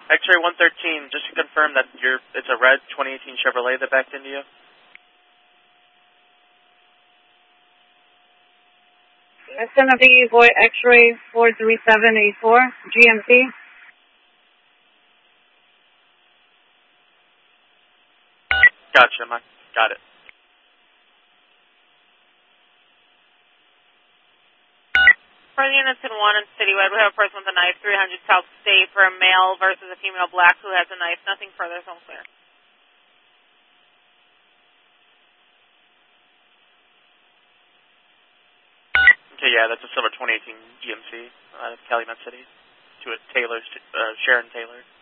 X-ray 113, just to confirm that it's a red 2018 Chevrolet that backed into you. It's going to be for X-ray 43784, GMC. Gotcha, Mike. Got it. For the units in 1 and Citywide, we have a person with a knife, 300 South State for a male versus a female black who has a knife. Nothing further, so clear. Okay, yeah, that's a silver 2018 GMC out of Calumet City. To it, Sharon Taylor.